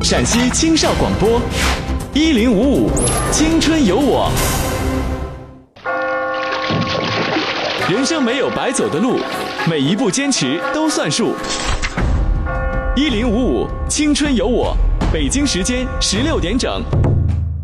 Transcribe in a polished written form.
陕西青少广播1055青春有我。人生没有白走的路，每一步坚持都算数。1055青春有我，北京时间16点整。